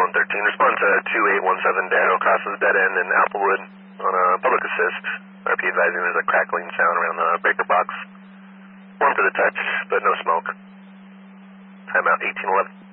113. Respond to 2817 Daniel crosses dead end in Applewood on a public assist. RP advising there's a crackling sound around the breaker box. Warm to the touch, but no smoke. Timeout 1811.